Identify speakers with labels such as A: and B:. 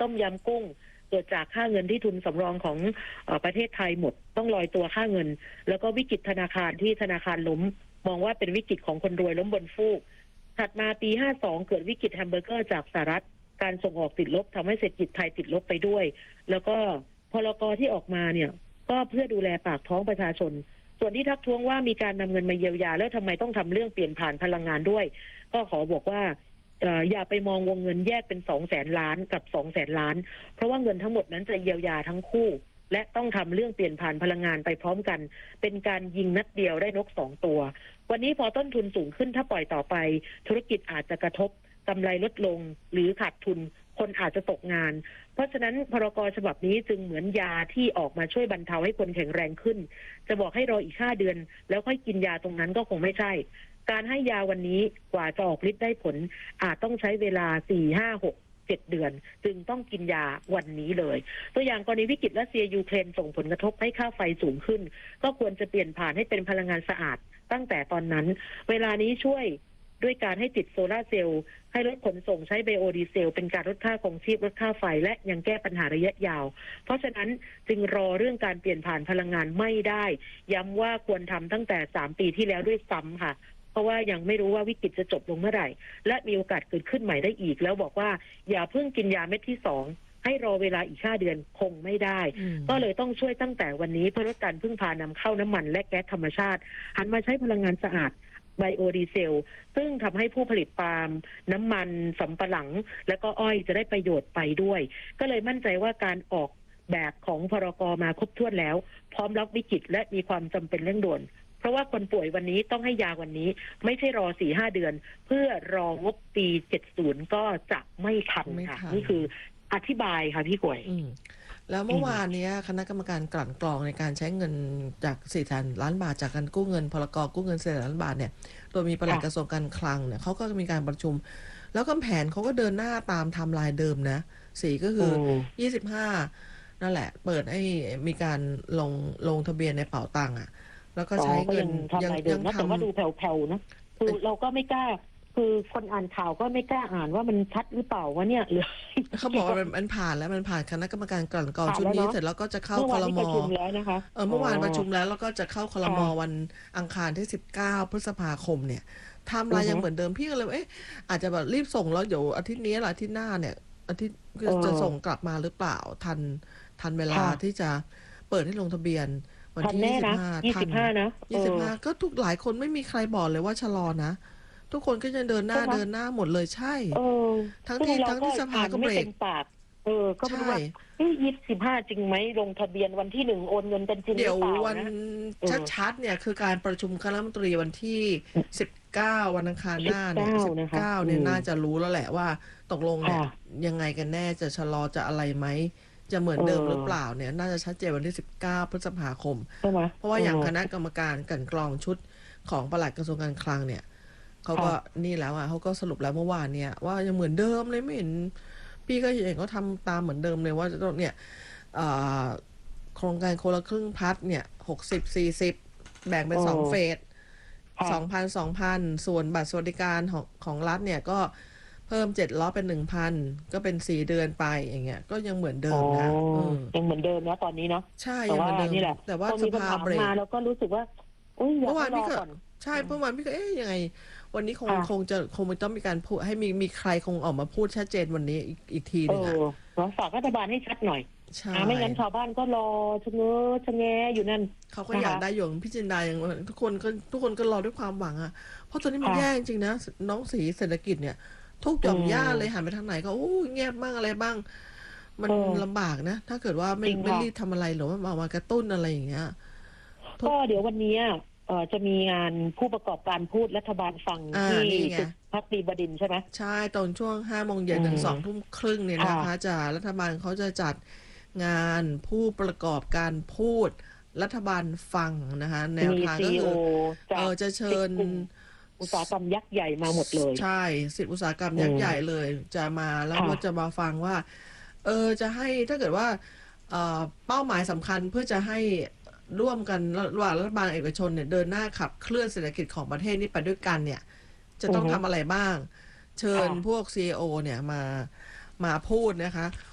A: ต้มยำกุ้งเกิดจากค่าเงินที่ทุนสำรองของประเทศไทยหมดต้องลอยตัวค่าเงินแล้วก็วิกฤตธนาคารที่ธนาคารล้มมองว่าเป็นวิกฤตของคนรวยล้มบนฟูกถัดมาปี52เกิดวิกฤตแฮมเบอร์เกอร์จากสหรัฐการส่งออกติดลบทำให้เศรษฐกิจไทยติดลบไปด้วยแล้วก็พรก.ที่ออกมาเนี่ยก็เพื่อดูแลปากท้องประชาชนส่วนที่ทักท้วงว่ามีการนำเงินมาเยียวยาแล้วทำไมต้องทำเรื่องเปลี่ยนผ่านพลังงานด้วยก็ขอบอกว่าอย่าไปมองวงเงินแยกเป็น200,000 ล้านกับ200,000 ล้านเพราะว่าเงินทั้งหมดนั้นจะเยียวยาทั้งคู่และต้องทำเรื่องเปลี่ยนผ่านพลังงานไปพร้อมกันเป็นการยิงนัดเดียวได้นก2 ตัววันนี้พอต้นทุนสูงขึ้นถ้าปล่อยต่อไปธุรกิจอาจจะกระทบกำไรลดลงหรือขาดทุนคนอาจจะตกงานเพราะฉะนั้นพรก.ฉบับนี้จึงเหมือนยาที่ออกมาช่วยบรรเทาให้คนแข็งแรงขึ้นจะบอกให้รออีก5 เดือนแล้วค่อยกินยาตรงนั้นก็คงไม่ใช่การให้ยาวันนี้กว่าจะออกฤทธิ์ได้ผลอาจต้องใช้เวลา4 5 6 7 เดือนจึงต้องกินยาวันนี้เลยตัวอย่างกรณีวิกฤตรัสเซียยูเครนส่งผลกระทบให้ค่าไฟสูงขึ้นก็ควรจะเปลี่ยนผ่านให้เป็นพลังงานสะอาดตั้งแต่ตอนนั้นเวลานี้ช่วยด้วยการให้ติดโซลาร์เซลล์ให้รถขนส่งใช้ไบโอดีเซลเป็นการลดค่าครองชีพลดค่าไฟและยังแก้ปัญหาระยะยาวเพราะฉะนั้นจึงรอเรื่องการเปลี่ยนผ่านพลังงานไม่ได้ย้ำว่าควรทำตั้งแต่3 ปีที่แล้วด้วยซ้ำค่ะเพราะว่ายังไม่รู้ว่าวิกฤตจะจบลงเมื่อไหร่และมีโอกาสเกิดขึ้นใหม่ได้อีกแล้วบอกว่าอย่าเพิ่งกินยาเม็ดที่2ให้รอเวลาอีก5 เดือนคงไม่ได้ก็เลยต้องช่วยตั้งแต่วันนี้เพื่อลดการพึ่งพานำเข้าน้ำมันและแก๊สธรรมชาติหันมาใช้พลังงานสะอาดไบโอดีเซลซึ่งทำให้ผู้ผลิตปาล์มน้ำมันสำปะหลังและก็อ้อยจะได้ประโยชน์ไปด้วยก็เลยมั่นใจว่าการออกแบบของพรก.มาครบถ้วนแล้วพร้อมรับวิกฤตและมีความจำเป็นเร่งด่วนเพราะว่าคนป่วยวันนี้ต้องให้ยาวันนี้ไม่ใช่รอ 4-5 เดือนเพื่อรองบปี70ก็จะไม่ทันค่ะนี่คืออธิบายค่ะพี่กวย
B: แล้วเมื่อวานนี้คณะกรรมการกลั่นกรองในการใช้เงินจาก4,000 ล้านบาทจากการกู้เงินพรก.กู้เงิน4,000 ล้านบาทเนี่ยโดยมีปลัดกระทรวงการคลังเนี่ยเขาก็มีการประชุมแล้วก็แผนเขาก็เดินหน้าตามไทม์ไลน์เดิมนะ4ก็คือ25นั่นแหละเปิดให้มีการลงทะเบียนในเป๋าตังค์อ่ะแล้วก็ใช้เงิน
A: ยังทำแต่ว่าดูแผ่วๆนะคือเราก็ไม่กล้าคือคนอ่านข่าวก็ไม่กล้าอ่านว่ามันชัดหรือเปล่าวะเนี่ยหรือ
B: เขาบอกมันผ่านแล้วมันผ่านคณะกรรมการกลั่นกรองชุดนี้เสร็จแล้วก็จะเข้าครม.
A: เมื่อวานประชุมแล้วนะคะ
B: เมื่อวานประชุมแล้วก็จะเข้าครม.วันอังคารที่19 พฤษภาคมเนี่ยไทม์ไลน์ยังเหมือนเดิมพี่ก็เลยอาจจะแบบรีบส่งแล้วเดี๋ยวอาทิตย์นี้หรืออาทิตย์หน้าเนี่ยอาทิตย์จะส่งกลับมาหรือเปล่าทันเวลาที่จะเปิดให้ลงทะเบียนวันที่
A: 25นะ
B: 25ก็ทุกหลายคนไม่มีใครบอกเลยว่าชะลอนะทุกคนก็จะเดินหน้าหมดเลยใช่ทั้งที่สภาก็เบรก
A: ก็ไม่รู้ว่า25จริงไหมลงทะเบียนวันที่1โอนเงินเป็นจริงหรือเปล่านะเดี๋ยว
B: วันชัดๆเนี่ยคือการประชุมคณะรัฐมนตรีวันที่19วันอังคารหน้าเนี่ย19เนี่ยน่าจะรู้แล้วแหละว่าตกลงเนี่ยยังไงกันแน่จะชะลอจะอะไรไหมจะเหมือนเดิมหรือเปล่าเนี่ยน่าจะชัดเจนวันที่19 พฤษภาคมเพราะว่าอย่างคณะกรรมการกลั่นกรองชุดของปลัดกระทรวงการคลังเนี่ยเขาก็นี่แล้วเขาก็สรุปแล้วเมื่อวานเนี่ยว่ายังเหมือนเดิมเลยไม่เห็นพี่ก็เห็นเขาทำตามเหมือนเดิมเลยว่าเนี่ยโครงการคนละครึ่งพัดเนี่ย60-40แบ่งเป็น2 เฟส 2,000 ส่วนบัตรสวัสดิการของรัฐเนี่ยก็เพิ่ม700เป็น 1,000 ก็เป็น4 เดือนไปอย่างเงี้ยก็ยังเหมือนเดิมนะ
A: ยังเหมือนเดิมนะตอนนี้เนาะ
B: ใช่ยังเหมือนเดิมแต่ว่าสภาเบรก
A: มาแล้วก็รู้สึกว่า
B: เมื่อวานพี่ก็ใช่เมื่อวานพี่ก็ยังไงวันนี้คงต้องมีการพูดให้มีใครคงออกมาพูดชัดเจนวันนี้อีกทีนึง
A: ฝากรัฐบาลให้ชัดหน่อยไม่งั้นชาวบ้านก็รอชะแงอยู่นั่น
B: เขาก็อยากได้อย่างพี่จินดาอย่างทุกคนก็รอด้วยความหวังอ่ะเพราะตอนนี้มันแย่จริงๆนะน้องสีเศรษฐกิจเนี่ยทุกหย่อมย่าเลยหันไปทางไหนก็เงียบบ้างอะไรบ้างมันลำบากนะถ้าเกิดว่าไม่รีบทำอะไรหรือว่ามากระตุ้นอะไรอย่างเงี้ย
A: ก็เดี๋ยววันนี้จะมีงานผู้ประกอบการพูดรัฐบาลฟังที่พักดีบดินใช่ไหม
B: ใช่ตอนช่วง5 โมงเย็นถึง20:30เนี่ยนะคะรัฐบาลเขาจะจัดงานผู้ประกอบการพูดรัฐบาลฟังนะคะแนวทางก็คือจะเชิญ
A: อุตสาหกรรมยักษ์ใหญ่มาหมดเลย
B: ใช่10 อุตสาหกรรมยักษ์ใหญ่เลยจะมาแล้วก็จะมาฟังว่าจะให้ถ้าเกิดว่าเป้าหมายสำคัญเพื่อจะให้ร่วมกันระหว่างรัฐบาลเอกชนเนี่ยเดินหน้าขับเคลื่อนเศรษฐกิจของประเทศนี้ไปด้วยกันเนี่ยจะต้องทำอะไรบ้างเชิญพวก CEO เนี่ยมาพูดนะคะ